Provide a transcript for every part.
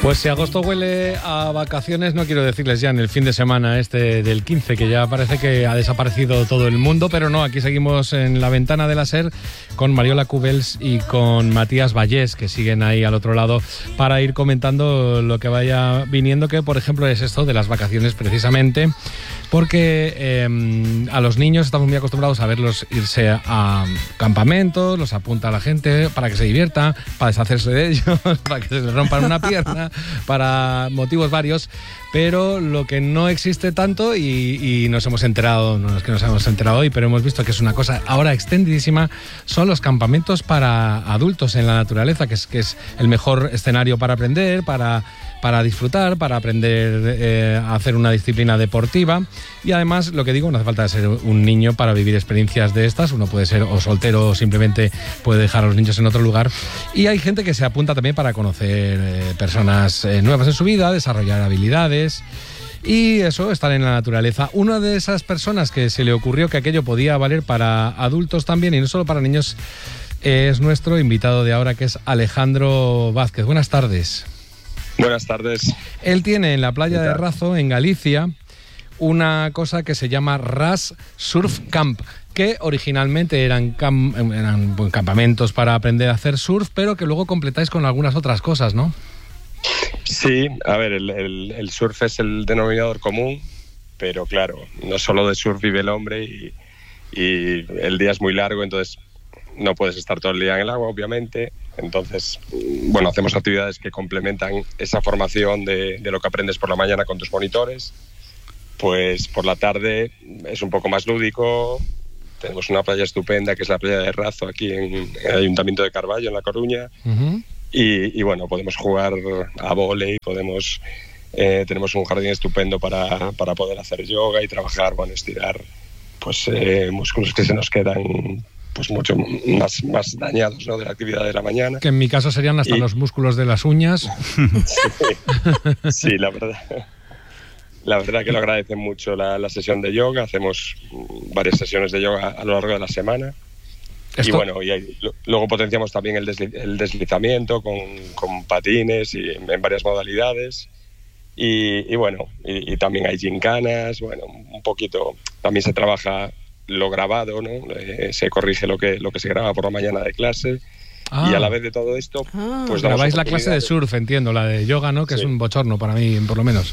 Pues si agosto huele a vacaciones, no quiero decirles ya en el fin de semana este del 15, que ya parece que ha desaparecido todo el mundo, pero no, aquí seguimos en la ventana de la SER con Mariola Cubels y con Matías Vallés, que siguen ahí al otro lado para ir comentando lo que vaya viniendo, que por ejemplo es esto de las vacaciones precisamente, porque a los niños estamos muy acostumbrados a verlos irse a campamentos, los apunta a la gente para que se divierta, para deshacerse de ellos, para que se les rompan una pierna, para motivos varios, pero lo que no existe tanto y nos hemos enterado, no es que nos hemos enterado hoy, pero hemos visto que es una cosa ahora extendidísima, son los campamentos para adultos en la naturaleza, que es el mejor escenario para aprender, para disfrutar, para aprender a hacer una disciplina deportiva. Y además, lo que digo, no hace falta ser un niño para vivir experiencias de estas. Uno puede ser o soltero o simplemente puede dejar a los niños en otro lugar. Y hay gente que se apunta también para conocer personas nuevas en su vida, desarrollar habilidades y eso, estar en la naturaleza. Una de esas personas que se le ocurrió que aquello podía valer para adultos también y no solo para niños es nuestro invitado de ahora, que es Alejandro Vázquez. Buenas tardes. Buenas tardes. Él tiene en la playa de Razo, en Galicia, una cosa que se llama RAS Surf Camp, que originalmente eran campamentos para aprender a hacer surf, pero que luego completáis con algunas otras cosas, ¿no? Sí, a ver, el surf es el denominador común, pero claro, no solo de surf vive el hombre y el día es muy largo, entonces no puedes estar todo el día en el agua, obviamente. Entonces, bueno, hacemos actividades que complementan esa formación de lo que aprendes por la mañana con tus monitores. Pues por la tarde es un poco más lúdico. Tenemos una playa estupenda, que es la playa de Razo, aquí en el Ayuntamiento de Carballo, en La Coruña. Uh-huh. Y bueno, podemos jugar a vóley, tenemos un jardín estupendo para poder hacer yoga y trabajar, bueno, estirar pues músculos que se nos quedan pues mucho más dañados, ¿no?, de la actividad de la mañana. Que en mi caso serían hasta los músculos de las uñas. Sí, la verdad que lo agradecen mucho la sesión de yoga. Hacemos varias sesiones de yoga a lo largo de la semana. ¿Esto? Y bueno, luego potenciamos también el deslizamiento con patines y en varias modalidades. Y bueno, y también hay gincanas, bueno, un poquito. También se trabaja lo grabado, ¿no? Se corrige lo que se graba por la mañana de clase. Y a la vez de todo esto, pues grabáis la clase de surf, entiendo, la de yoga, ¿no? Que sí. Es un bochorno para mí, por lo menos.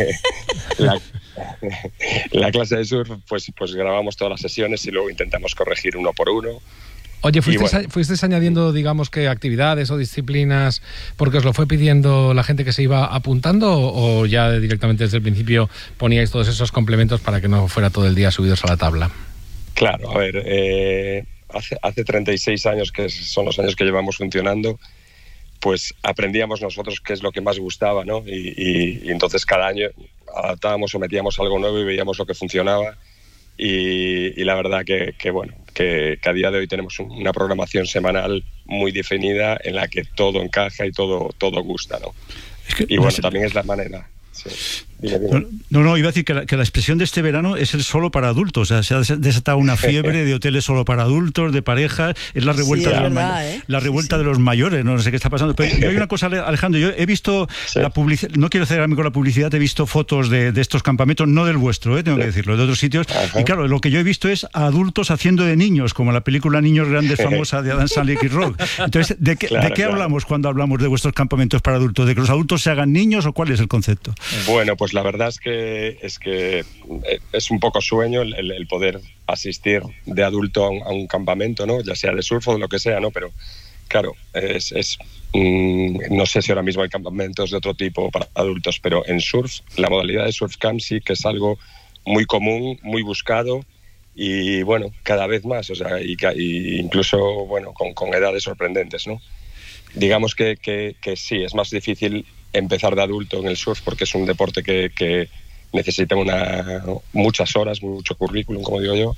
la clase de surf, pues grabamos todas las sesiones y luego intentamos corregir uno por uno. Oye, ¿fuisteis añadiendo, digamos, que actividades o disciplinas porque os lo fue pidiendo la gente que se iba apuntando o ya directamente desde el principio poníais todos esos complementos para que no fuera todo el día subidos a la tabla? Claro, a ver, hace 36 años, que son los años que llevamos funcionando, pues aprendíamos nosotros qué es lo que más gustaba, ¿no? Y entonces cada año adaptábamos o metíamos algo nuevo y veíamos lo que funcionaba. Y la verdad que a día de hoy tenemos una programación semanal muy definida en la que todo encaja y todo gusta, ¿no? Y bueno, también es la manera. Sí. Dime. No, iba a decir que la expresión de este verano es el solo para adultos. O sea, se ha desatado una fiebre de hoteles solo para adultos, de parejas. Es la revuelta, la revuelta de los mayores. No sé qué está pasando. Pero yo hay una cosa, Alejandro. Yo he visto la publicidad. No quiero cegarme con la publicidad. He visto fotos de estos campamentos, no del vuestro, tengo que decirlo, de otros sitios. Ajá. Y claro, lo que yo he visto es a adultos haciendo de niños, como la película Niños Grandes famosa de Adam Sandler y Rock. Entonces, ¿de qué hablamos cuando hablamos de vuestros campamentos para adultos? ¿De que los adultos se hagan niños o cuál es el concepto? Bueno, pues la verdad es que es un poco sueño el poder asistir de adulto a un campamento, ¿no? Ya sea de surf o de lo que sea, ¿no? Pero claro, no sé si ahora mismo hay campamentos de otro tipo para adultos, pero en surf, la modalidad de surf camp sí que es algo muy común, muy buscado y bueno, cada vez más, o sea, y incluso bueno, con edades sorprendentes, ¿no? Digamos que sí, es más difícil empezar de adulto en el surf porque es un deporte que necesita muchas horas, mucho currículum, como digo yo,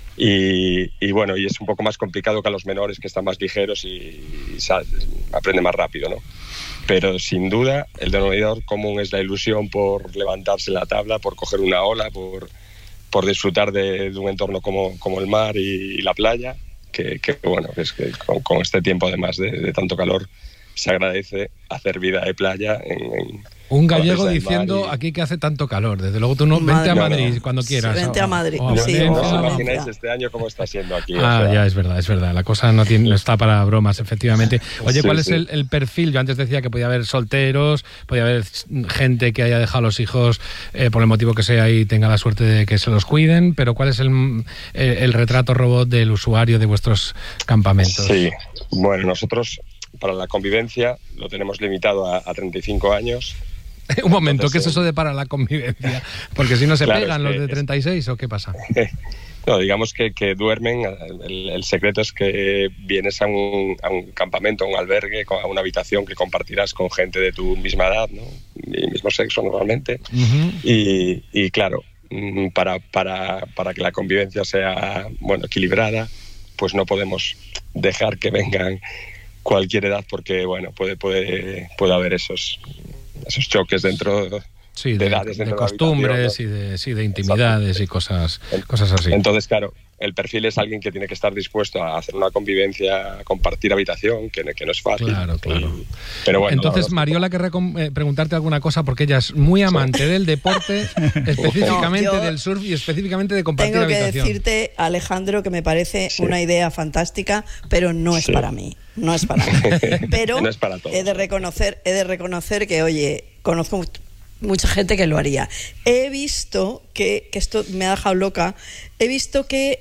y bueno, y es un poco más complicado que a los menores, que están más ligeros y aprenden más rápido, ¿no? Pero sin duda el denominador común es la ilusión por levantarse en la tabla, por coger una ola, por disfrutar de un entorno como el mar y la playa, que bueno, es que con este tiempo además de tanto calor se agradece hacer vida de playa en un gallego diciendo aquí que hace tanto calor. Desde luego tú no, vente a Madrid cuando quieras. Vente a Madrid. No os imagináis este año cómo está siendo aquí. Ya es verdad. La cosa no está para bromas, efectivamente. Oye, ¿cuál es el perfil? Yo antes decía que podía haber solteros, podía haber gente que haya dejado a los hijos por el motivo que sea y tenga la suerte de que se los cuiden, pero ¿cuál es el retrato robot del usuario de vuestros campamentos? Sí, bueno, nosotros para la convivencia lo tenemos limitado a 35 años. Un momento, entonces, ¿qué es eso de para la convivencia? Porque si no se pegan los de 36, ¿o qué pasa? No, digamos que duermen. El secreto es que vienes a un campamento, a un albergue, a una habitación que compartirás con gente de tu misma edad, ¿no? Y mismo sexo normalmente. Uh-huh. Y claro, para que la convivencia sea equilibrada, pues no podemos dejar que vengan cualquier edad, porque puede haber esos choques dentro de edades, de costumbres, ¿no? y de intimidades y cosas así. Entonces, claro, el perfil es alguien que tiene que estar dispuesto a hacer una convivencia, a compartir habitación, que no es fácil. Claro. Pero bueno, entonces, Mariola querrá preguntarte alguna cosa, porque ella es muy amante del deporte, específicamente del surf y específicamente de compartir habitación. Tengo que decirte, Alejandro, que me parece una idea fantástica, pero no es para mí. No es para mí. Pero no es para todos. He de reconocer que, oye, conozco mucha gente que lo haría. He visto que esto me ha dejado loca. He visto que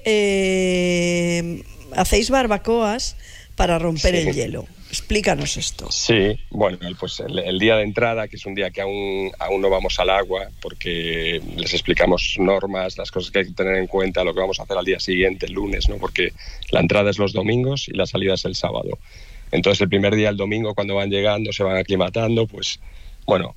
hacéis barbacoas para romper el hielo. Explícanos esto. Sí, bueno, pues el día de entrada, que es un día que aún no vamos al agua, porque les explicamos normas, las cosas que hay que tener en cuenta, lo que vamos a hacer al día siguiente, el lunes, ¿no? Porque la entrada es los domingos y la salida es el sábado. Entonces el primer día, el domingo, cuando van llegando, se van aclimatando, pues bueno,